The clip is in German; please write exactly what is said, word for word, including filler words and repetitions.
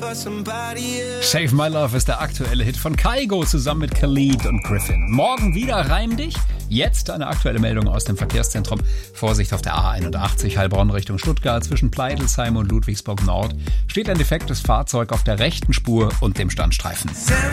Save My Love ist der aktuelle Hit von Kygo zusammen mit Khalid und Griffin. Morgen wieder Reim dich. Jetzt eine aktuelle Meldung aus dem Verkehrszentrum. Vorsicht auf der A einundachtzig Heilbronn Richtung Stuttgart zwischen Pleidelsheim und Ludwigsburg Nord steht ein defektes Fahrzeug auf der rechten Spur und dem Standstreifen.